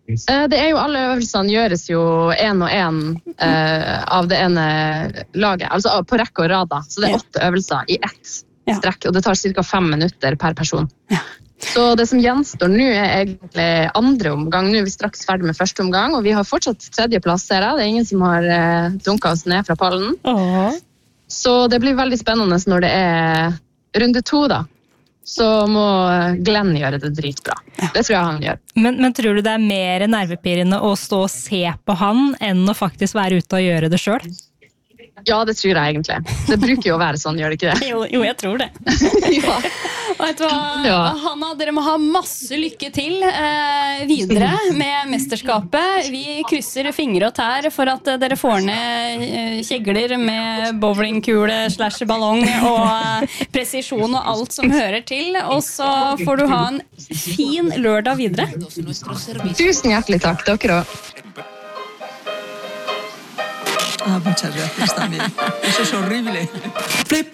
Det jo alle øvelsene gjøres jo en og en av det ene laget, altså på rekke og rad da. Så det 8 øvelser i ett strekk, og det tar cirka 5 minutter per person. Så det som gjenstår nå egentlig andre omgang. Nå vi straks ferdig med første omgang, og vi har fortsatt 3. plass her. Det ingen som har dunket oss ned fra pallen. Så det blir veldig spennende når det runde 2 da. Så må Glenn gjøre det dritbra. Det tror jeg han gjør. Men tror du det mer nervepirrende å stå og se på han enn å faktisk være ute og gjøre det selv? Ja, det tror jeg egentlig. Det bruker jo å være sånn, gjør det ikke det? Jo, jeg tror det. Og vet du hva, Hanna, dere må ha masse lykke til videre med mesterskapet. Vi krysser fingre og tær for at dere får ned kjegler med bowlingkule / ballong og presisjon og alt som hører til. Og så får du ha en fin lørdag videre. Tusen hjertelig takk, dere også. Muchas gracias también. Eso es horrible.